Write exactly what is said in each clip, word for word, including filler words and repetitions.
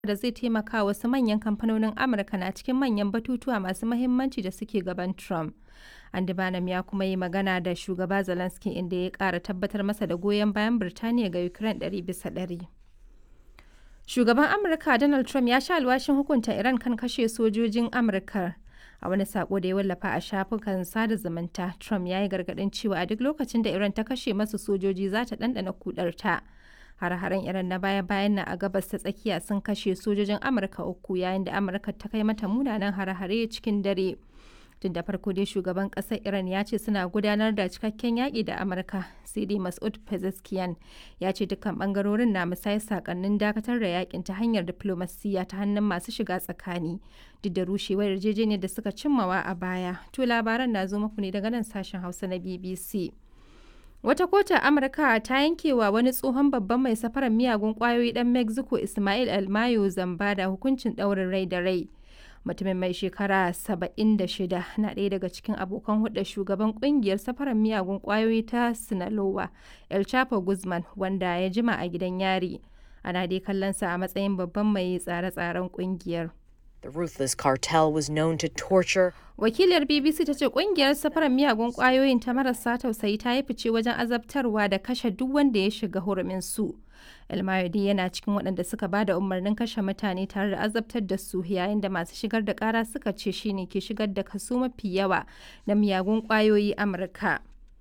da zai taimaka wasu manyan kamfanonin Amurka na cikin manyan batutuwa masu mahimmanci da suke gaban Trump. Andy Burnham ya kuma yi magana da shugaba Zelensky inda ya ƙara tabbatar masa da goyon bayan Birtaniya ga Ukraine ɗari bisa ɗari. Shugaban Amurka Donald Trump ya sha alwashin hukunta Iran kan kashe sojojin Amurka. A wani sako da ya wallafa a shafukan sada zumunta, Trump ya yi gargaɗin cewa a duk lokacin da Iran ta kashe masu sojoji za ta ɗanɗana kudarta. Hare-haren Iran na baya-bayan nan a gabas ta tsakiya sun kashe sojojin Amurka uku yayin da Amurka ta kai mata munanan hare-hare cikin dare. Tun da farko dai shugaban ƙasar Iran ya ce suna gudanar da cikakken yaƙi da Amurka, sai dai Masoud Pezeshkian ya ce dukkan ɓangarorin na musayar sakonnin dakatar da yaƙin ta hanyar diflomasiyya ta hannun masu shiga tsakani, duk da rushewar yarjejeniyar da suka cimmawa a baya. To labaran na zo muku ne daga nan sashen Hausa na B B C. Wata kotu a Amurka ta yankewa wani tsohon babban mai safarar miyagun ƙwayoyi ɗan Mexico Ismael Almayo Zambada hukuncin ɗaurin rai da rai. Mutumin mai shekara saba'in da shida na ɗaya daga cikin abokan hulɗar shugaban ƙungiyar safarar miyagun ƙwayoyi ta Sinaloa, El Chapo Guzman, wanda ya jima a gidan yari. Ana dai kallonsa a matsayin babban mai tsare-tsaren ƙungiyar. The ruthless cartel was known to torture. Wakiliyar B B C ta ce kungiyar safarar miyagun kwayoyin ta marasa tausayi ta yi fice wajen azabtarwa da kashe duk wanda ya shiga hurumin su. El Mayodi yana cikin waɗanda suka ba da umarnin kashe mutane tare da azabtar da su yayin da masu shigar da ƙara suka ce shine ke shigar da kaso mafi yawa na miyagun kwayoyi Amurka.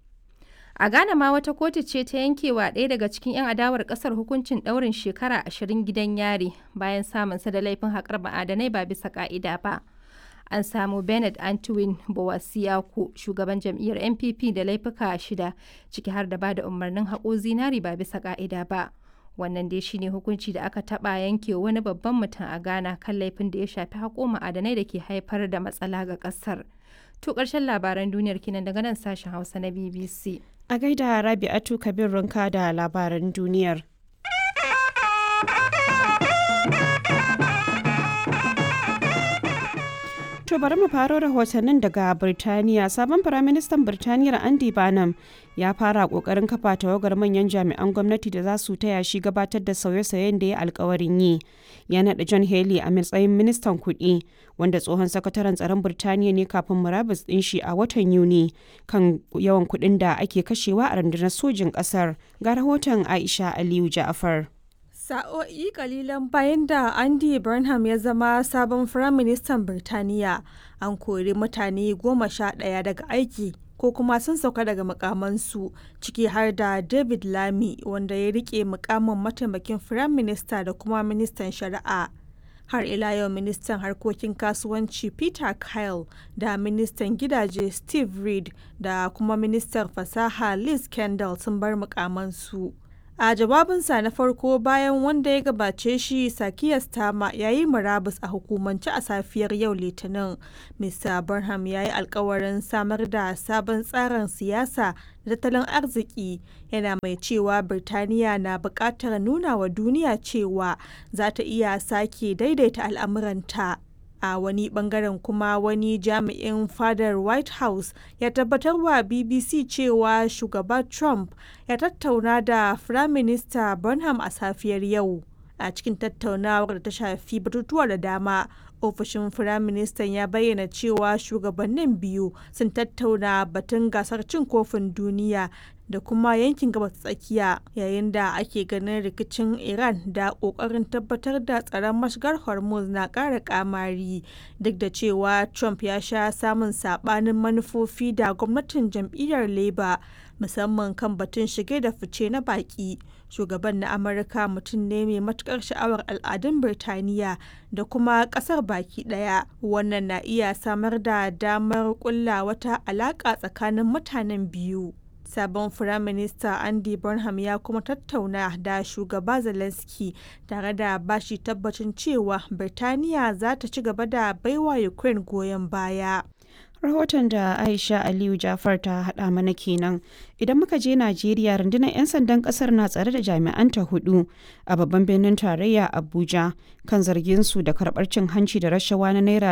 A Ghana ma wata kotu ce ta yankewa ɗaya daga cikin 'yan adawar ƙasar hukuncin ɗaurin shekara ashirin gidan yari bayan samunsa da laifin haƙar ma'adanai ba bisa ƙa'ida ba. An samu Bernard Antwin Bowasiaku, shugaban jam'iyyar N P P da laifuka shida, ciki har da ba da umarnin haƙo zinari ba bisa ƙa'ida ba. Wannan dai shine hukunci da aka taɓa yanke wani babban mutum a Ghana kan laifin da ya shafi haƙo ma'adanai da ke haifar da matsala ga ƙasar. To ƙarshen labaran duniyar kinan daga nan sashen Hausa na B B C. A gaida Rabi'atu Kabir Runka da labaran duniyar. To bari mu faro rahotannin daga Birtaniya. Sabon Firaministan Birtaniyar Andy Burnham ya fara kokarin kafa tawagar manyan jami'an gwamnati da za su taya shi gabatar da sauye-sauyen da ya alkawarin yi. Ya naɗa John Healey a matsayin ministan kuɗi, wanda tsohon sakataren tsaron Birtaniya ne kafin murabus ɗin shi a watan Yuni kan yawan kuɗin da ake kashewa a rundunar sojin ƙasar. Ga rahoton Aisha Aliyu Ja'afar. Sa'o'i kalilan bayan da Andy Burnham ya zama sabon Firaministan Birtaniya, an kori mutane goma sha ɗaya daga aiki ko kuma sun sauka daga mukamansu, ciki har da David Lammy, wanda ya rike mukamin mataimakin Firaminista da kuma ministan shari'a. Har ila yau ministan harkokin kasuwanci Peter Kyle da ministan gidaje Steve Reed da kuma ministan fasaha Liz Kendall sun bar mukamansu. A jawabinsa na farko bayan wanda ya gabace shi Sakiya Starmer ya yi murabus a hukumance a safiyar yau Litinin, Mista Burnham ya yi alkawarin samar da sabon tsarin siyasa da tattalin arziki, yana mai cewa Birtaniya na buƙatar nuna wa duniya cewa za ta iya sake daidaita al'amuranta. A wani bangaren kuma wani jami'in fadar White House ya tabbatar wa B B C cewa shugaba Trump ya tattauna da Firaminista Burnham a safiyar yau. A cikin tattaunawar da ta shafi batutuwa da dama, ofishin Firaministan ya bayyana cewa shugabannin biyu sun tattauna batun gasar cin kofin duniya da kuma yankin gabas tsakiya, yayin da ake ganin rikicin Iran da ƙoƙarin tabbatar da tsaron mashigar Hormuz na ƙara ƙamari, duk da cewa Trump ya sha samun saɓanin manufofi da gwamnatin jam'iyyar Labour, musamman kan batun shige da fice na baƙi. Shugaban na Amurka mutum ne mai matuƙar sha'awar al'adun Birtaniya da kuma ƙasar baki ɗaya. Wannan na iya samar da damar ƙulla wata alaƙa tsakanin mutanen biyu. Sabon Firaminista Andy Burnham ya kuma tattauna da shugaba Zelensky tare da bashi tabbacin cewa Birtaniya za ta ci gaba da baiwa Ukraine goyon baya. Rahoton da Aisha Aliyu Jafar ta haɗa mana kenan. Idan muka je Najeriya, rundunar 'yan sandan ƙasar na tsare da jami'anta hudu a babban birnin tarayya Abuja kan zargin su da karɓar cin hanci da rashawa na naira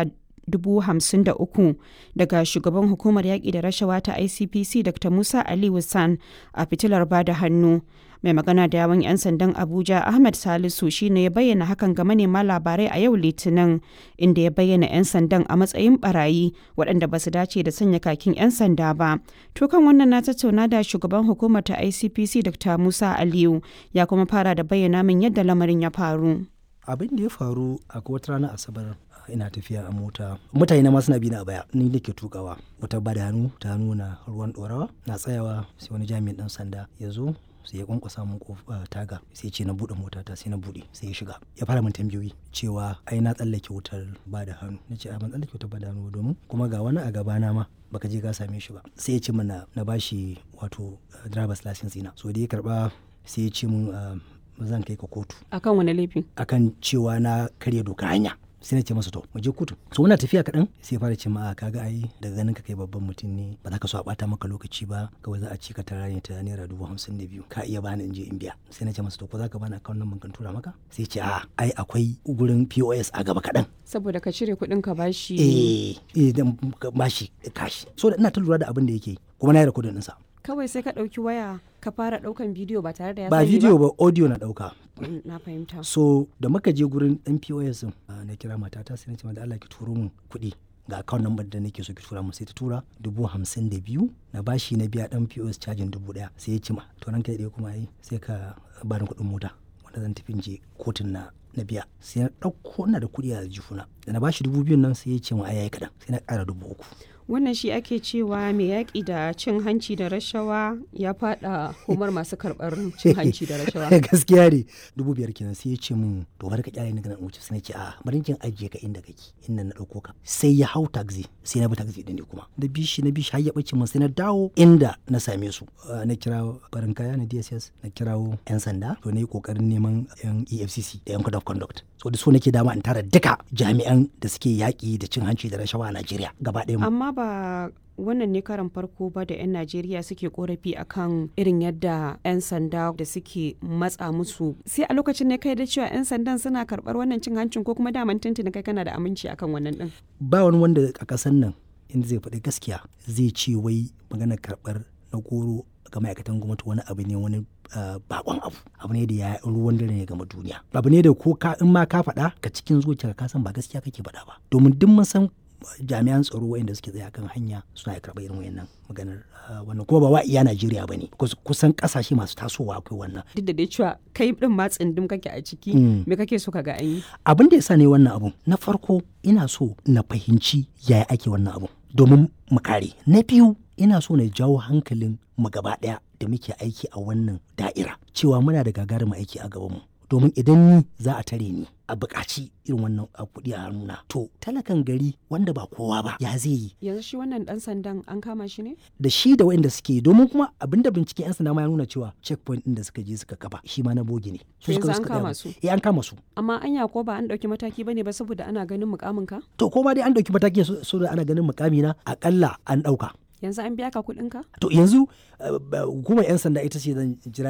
dubu hamsin da uku daga shugaban hukumar yaƙi da rashawa ta I C P C Dr Musa Ali Wissan a fitilar bada hannu. Mai magana da yawun 'yan sandan Abuja Ahmed Salisu shine ya bayyana hakan ga manema labarai a yau Litinin, inda ya bayyana 'yan sandan a matsayin barayi waɗanda ba su dace da sanya kakin 'yan sanda ba. To kan wannan na tattauna da shugaban hukumar ta I C P C Dr Musa Aliyu, ya kuma fara da bayyana min yadda lamarin ya faru. Abin da ya faru a wata ranar Asabar, ina tafiya a mota, mutane na ma suna bi na a baya, ni nake tukawa, wata bada hannu ta nuna ruwan dorawa, na tsayawa sai wani jami'in dan sanda ya zo sai ya kwankwasa mun taga, sai ce na bude motata, sai na bude, sai ya shiga ya fara min tambayoyi cewa ai na tsallake wutar bada hannu. Na ce a ban tsallake wutar bada hannu domin kuma ga wani a gabana ma baka je ka same shi ba. Sai ya ce mana na bashi wato driver's license ina, so da ya karba sai ya ce mun zan kai ka kotu. Akan wani laifi? Akan cewa na karya doka hanya. Sai na ce masa to mu je kotu. So muna tafiya kaɗan sai fara ce ma kaga ai daga ganin ka kai babban mutum ne, ba za ka so a bata maka lokaci ba, kawai za a ci ka tara ne ta naira dubu hamsin da biyu, ka iya bani in je in biya. Sai na ce masa to ko za ka bani akawun nan kan tura maka? Sai ce a ai akwai gurin P O S a gaba kaɗan. Saboda ka cire kuɗin ka bashi. Eh eh dan bashi kashi. So ina ta lura da abin da yake kuma na yi rikodin ɗinsa. Kawai sai ka ɗauki waya ka fara ɗaukan bidiyo ba tare da ya sani ba? Ba bidiyo ba, audio na ɗauka. Na fahimta. So da muka je gurin ɗan P O S din, na kira matata sai na ce da Allah ki turo min kuɗi ga account number da nake so ki tura min. Sai ta tura dubu hamsin da biyu, na bashi na biya ɗan P O S cajin dubu ɗaya. Sai ya ce ma to ranka ɗaya kuma yi sai ka bani kuɗin mota wanda zan tafi je kotun na na biya. Sai na ɗauko ina da kuɗi a jifuna, da na bashi dubu biyun nan sai ya ce ma ai yayi kaɗan, sai na ƙara dubu uku. Wannan shi ake cewa mai yaƙi da cin hanci da rashawa ya faɗa humar masu karɓar cin hanci da rashawa. Gaskiya ne, dubu biyar kenan. Sai ya ce mun to bari ka kyale ni ganin wuce. Sai na ce a bari kin ajiye ka inda kake, inda na ɗauko ka. Sai ya hau taxi, sai na bi taxi ɗin ne kuma da bishi na bishi har ya ɓace mun. Sai na dawo inda na same su, na kirawo barin kaya na D S S, na kirawo 'yan sanda, to na yi ƙoƙarin neman 'yan E F C C da 'yan code of conduct. So da so nake dama in tara duka jami'an da suke yaƙi da cin hanci da rashawa a Najeriya gaba ɗaya. Amma ba wannan ne karan farko ba da 'yan Najeriya suke korafi akan irin yadda 'yan sanda da suke matsa musu. Sai a lokacin ne kai da cewa 'yan sandan suna karɓar wannan cin hancin, ko kuma daman tuntuni kai kana da aminci akan wannan din? Ba wani wanda a ƙasar nan inda zai faɗi gaskiya zai ce wai maganar karɓar na goro ga ma'aikatan gwamnati wani abu ne, wani bakon abu abu ne da ya ruwan dare ne game duniya. Abu ne da ko ka in ma ka faɗa ka cikin zuciya ka san ba gaskiya kake faɗa ba, domin duk mun san jami'an tsaro wayanda suke tsaye kan hanya suna karɓar irin wayannan maganar wannan, kuma ba wa iya Najeriya bane, kusan kasashe masu tasowa akwai wannan. Duk da dai cewa kai din ma tsindim kake a ciki, me kake so ka ga an yi? Abin da yasa ne wannan abun, na farko ina so na fahimci yaya ake wannan abun domin mu kare. Na biyu ina so na jawo hankalin mu gaba daya da muke aiki a wannan da'ira cewa muna da gagarumin aiki a gaban mu, domin idan ni za a tare ni a buƙaci irin wannan kuɗi a hannuna, to talakan gari wanda ba kowa ba ya zai yi? Yanzu shi wannan ɗan sandan an kama shi ne? Da shi da waɗanda suke, domin kuma abinda binciken 'yan sanda ma ya nuna cewa checkpoint ɗin da suka je suka kafa shi ma na bogi ne. Yanzu an kama su? Eh an kama su. Amma anya ko ba an ɗauki mataki bane ba saboda ana ganin mukamin ka? To ko ma dai an ɗauki mataki so da ana ganin mukami na akalla an ɗauka. Yanzu an biya ka kuɗin ka? To yanzu hukumar 'yan sanda ita ce zan jira